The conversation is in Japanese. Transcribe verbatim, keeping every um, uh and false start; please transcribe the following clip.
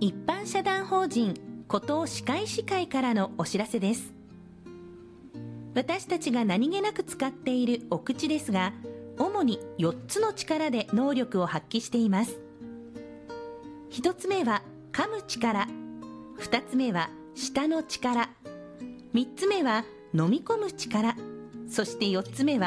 一般社団法人古東歯科医師会からのお知らせです。私たちが何気なく使っているお口ですが、主によっつの力で能力を発揮しています。ひとつめは噛む力、ふたつめは舌の力、みっつめは飲み込む力、そしてよっつめは